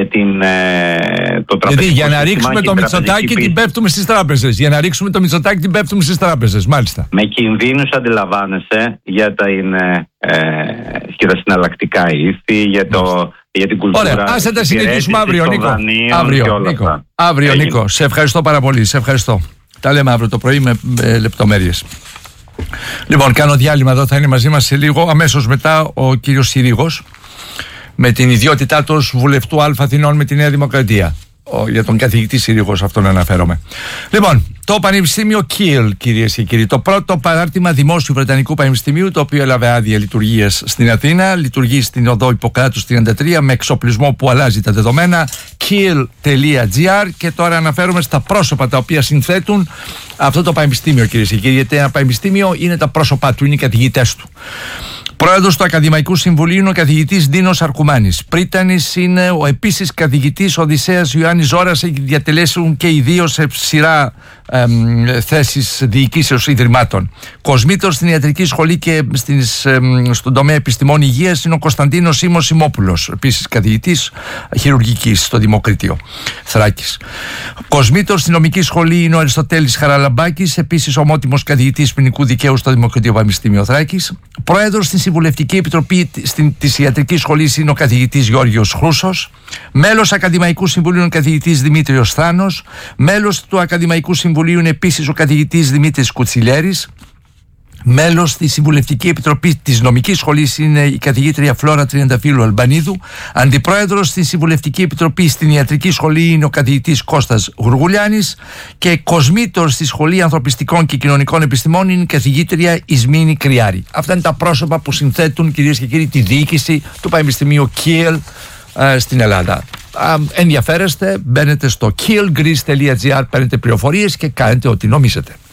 το τραπεζικό. Γιατί για να ρίξουμε το Μητσοτάκη την πέφτουμε στις τράπεζες. Για να ρίξουμε το Μητσοτάκη την πέφτουμε στις τράπεζες, μάλιστα. Με κινδύνους, αντιλαμβάνεσαι, για τα συναλλακτικά ήθη, για την κουλτούρα. Ωραία, ας τα συζητήσουμε αύριο, Νίκο. Αύριο, Νίκο. Σε ευχαριστώ πάρα πολύ. Σε ευχαριστώ. Τα λέμε αύριο το πρωί με λεπτομέρειες. Λοιπόν, κάνω διάλειμμα εδώ, θα είναι μαζί μας σε λίγο. Αμέσως μετά ο κύριος Συρίγος, με την ιδιότητά του βουλευτού Α Αθηνών με τη Νέα Δημοκρατία. Για τον καθηγητή Συρίγος αυτόν αναφέρομαι. Λοιπόν, το Πανεπιστήμιο Kiel, κυρίες και κύριοι, το πρώτο παράρτημα δημόσιου Βρετανικού Πανεπιστημίου, το οποίο έλαβε άδεια λειτουργίας στην Αθήνα, λειτουργεί στην οδό Ιπποκράτους 33 με εξοπλισμό που αλλάζει τα δεδομένα, kiel.gr, και τώρα αναφέρομαι στα πρόσωπα τα οποία συνθέτουν αυτό το πανεπιστήμιο, κυρίες και κύριοι, γιατί ένα πανεπιστήμιο είναι τα πρόσωπά του, είναι οι καθηγητές του. Πρόεδρος του Ακαδημαϊκού Συμβουλίου είναι ο καθηγητής Ντίνος Αρκουμάνης. Πρίτανης είναι ο επίσης καθηγητής Οδυσσέας Ιωάννης Ζώρας. Έχει διατελέσουν και οι δύο σε σειρά θέσεις διοικήσεως ιδρυμάτων. Κοσμήτωρος στην ιατρική σχολή και στον τομέα επιστημών υγείας είναι ο Κωνσταντίνος Σίμος Σιμόπουλος, επίσης καθηγητής χειρουργικής στο Δημοκρίτιο Θράκης. Κοσμήτωρος στην νομική σχολή είναι ο Αριστοτέλης Χαραλαμπάκης, επίσης ομότιμος καθηγητής ποινικού δικαίου στο Δημοκρίτιο Πανεπιστήμιο Θράκης. Πρόεδρος στην Συμβουλευτική Επιτροπή της Ιατρικής Σχολής είναι ο καθηγητής Γιώργος Χρούσος. Μέλος Ακαδημαϊκού Συμβουλίου είναι ο καθηγητής Δημήτριος Θάνος. Μέλος του Ακαδημαϊκού Συμβουλίου είναι επίσης ο καθηγητής Δημήτρης Κουτσιλέρης. Μέλος στη Συμβουλευτική Επιτροπή της Νομικής Σχολής είναι η καθηγήτρια Φλόρα Τριανταφύλλου Αλμπανίδου. Αντιπρόεδρος στη Συμβουλευτική Επιτροπή στην Ιατρική Σχολή είναι ο καθηγητής Κώστας Γουργουλιάνης. Και κοσμήτωρος στη Σχολή Ανθρωπιστικών και Κοινωνικών Επιστημών είναι η καθηγήτρια Ισμήνη Κριάρη. Αυτά είναι τα πρόσωπα που συνθέτουν, κυρίες και κύριοι, τη διοίκηση του Πανεπιστημίου Kiel στην Ελλάδα. Ενδιαφέρεστε, μπαίνετε στο kielgreece.gr, παίρνετε πληροφορίες και κάνετε ό,τι νομίζετε.